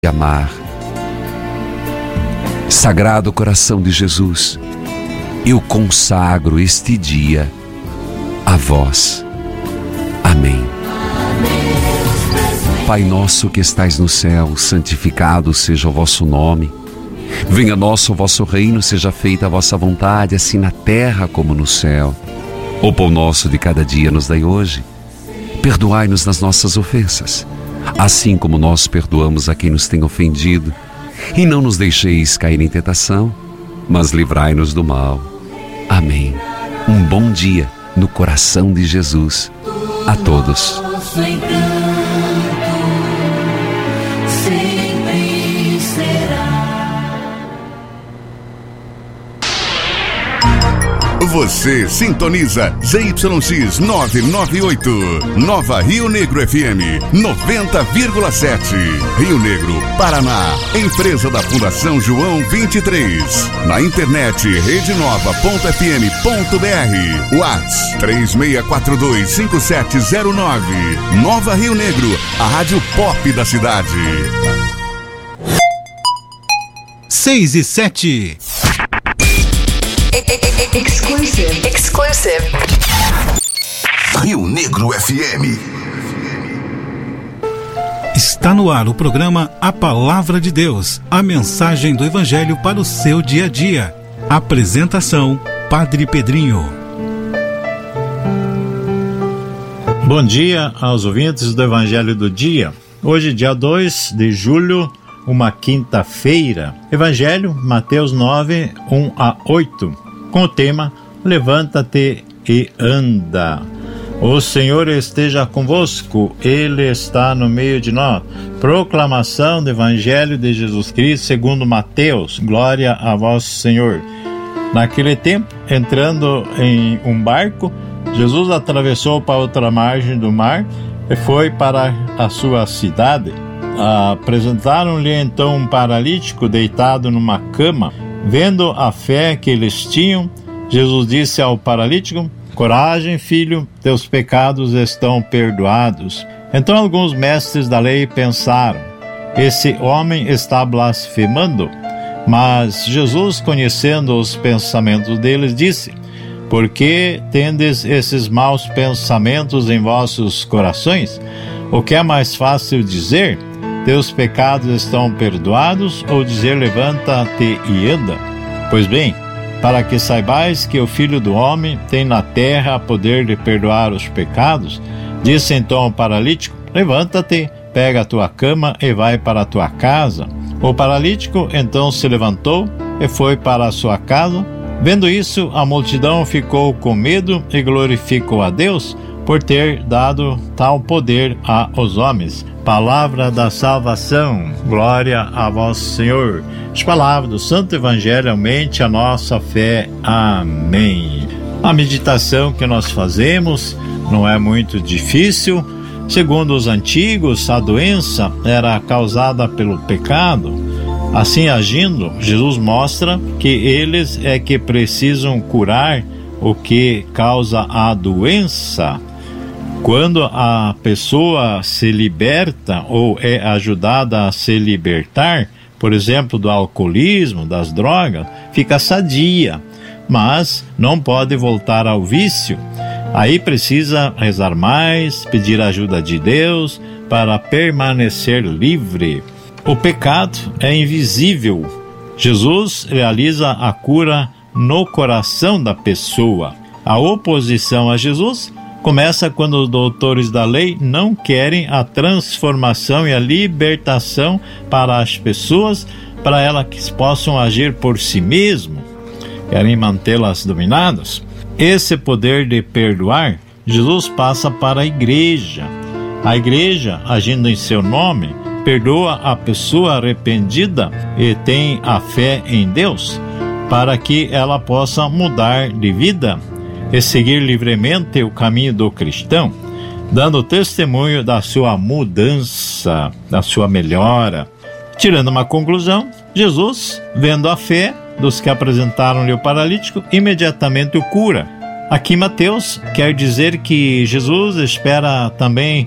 amar. Sagrado coração de Jesus, eu consagro este dia a vós. Amém. Pai nosso que estais no céu, santificado seja o vosso nome. Venha a nós o vosso reino, seja feita a vossa vontade, assim na terra como no céu. O pão nosso de cada dia nos dai hoje. Perdoai-nos nas nossas ofensas, assim como nós perdoamos a quem nos tem ofendido. E não nos deixeis cair em tentação, mas livrai-nos do mal. Amém. Um bom dia no coração de Jesus a todos. Você sintoniza ZYX 998, Nova Rio Negro FM 90,7, Rio Negro, Paraná. Empresa da Fundação João 23. Na internet redenova.fm.br. Whats 36425709. Nova Rio Negro, a rádio pop da cidade. 6:07. Exclusive. Rio Negro FM. Está no ar o programa A Palavra de Deus, a mensagem do Evangelho para o seu dia a dia. Apresentação, Padre Pedrinho. Bom dia aos ouvintes do Evangelho do Dia. Hoje, dia 2 de julho, uma quinta-feira. Evangelho, Mateus 9, 1-8, com o tema Levanta-te e anda. O Senhor esteja convosco, Ele está no meio de nós. Proclamação do Evangelho de Jesus Cristo segundo Mateus. Glória a vós, Senhor. Naquele tempo, entrando em um barco, Jesus atravessou para outra margem do mar e foi para a sua cidade. Apresentaram-lhe então um paralítico deitado numa cama. Vendo a fé que eles tinham, Jesus disse ao paralítico: coragem, filho, teus pecados estão perdoados. Então alguns mestres da lei pensaram: esse homem está blasfemando. Mas Jesus, conhecendo os pensamentos deles, disse: por que tendes esses maus pensamentos em vossos corações? O que é mais fácil dizer: teus pecados estão perdoados, ou dizer: levanta-te e anda? Pois bem, para que saibais que o Filho do Homem tem na terra poder de perdoar os pecados, disse então ao paralítico: levanta-te, pega a tua cama e vai para a tua casa. O paralítico então se levantou e foi para a sua casa. Vendo isso, a multidão ficou com medo e glorificou a Deus por ter dado tal poder aos homens. Palavra da salvação, glória a vós, Senhor. As palavras do Santo Evangelho aumente a nossa fé. Amém. A meditação que nós fazemos não é muito difícil. Segundo os antigos, a doença era causada pelo pecado. Assim agindo, Jesus mostra que eles é que precisam curar o que causa a doença. Quando a pessoa se liberta ou é ajudada a se libertar, por exemplo, do alcoolismo, das drogas, fica sadia, mas não pode voltar ao vício. Aí precisa rezar mais, pedir a ajuda de Deus para permanecer livre. O pecado é invisível. Jesus realiza a cura no coração da pessoa. A oposição a Jesus começa quando os doutores da lei não querem a transformação e a libertação para as pessoas, para elas que possam agir por si mesmo, querem mantê-las dominadas. Esse poder de perdoar, Jesus passa para a igreja. A igreja, agindo em seu nome, perdoa a pessoa arrependida e tem a fé em Deus, para que ela possa mudar de vida e seguir livremente o caminho do cristão, dando testemunho da sua mudança, da sua melhora. Tirando uma conclusão, Jesus, vendo a fé dos que apresentaram-lhe o paralítico, imediatamente o cura. Aqui Mateus quer dizer que Jesus espera também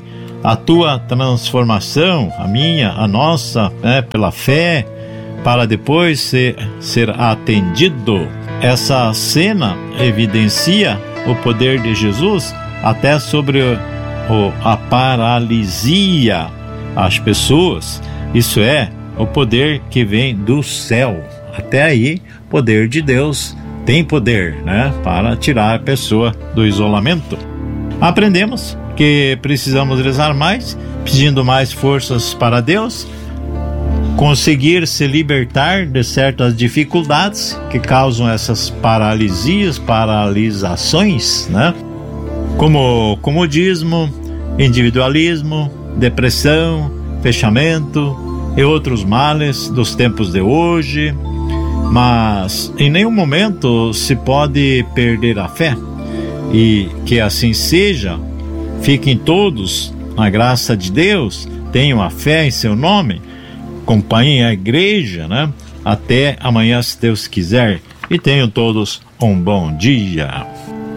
a tua transformação, a minha, a nossa, pela fé, para depois ser atendido. Essa cena evidencia o poder de Jesus até sobre a paralisia às pessoas. Isso é o poder que vem do céu. Até aí, o poder de Deus tem poder, para tirar a pessoa do isolamento. Aprendemos que precisamos rezar mais, pedindo mais forças para Deus, conseguir se libertar de certas dificuldades que causam essas paralisações, como comodismo, individualismo, depressão, fechamento e outros males dos tempos de hoje. Mas em nenhum momento se pode perder a fé, e que assim seja. Fiquem todos na graça de Deus, tenham a fé em seu nome, acompanhem a igreja, até amanhã, se Deus quiser, e tenham todos um bom dia.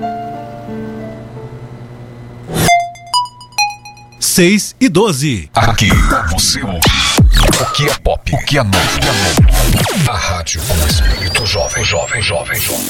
6:12. Aqui você ouve o que é pop, o que é novo, a rádio com espírito jovem.